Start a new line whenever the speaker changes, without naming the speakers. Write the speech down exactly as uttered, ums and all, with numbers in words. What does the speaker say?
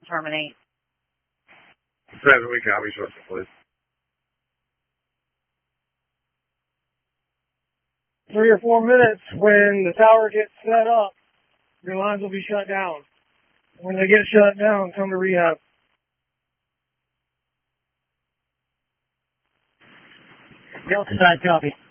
terminate.
Seven, we copy, short please.
Three or four minutes when the tower gets set up, your lines will be shut down. When they get shut down, come to rehab.
Delta side, copy.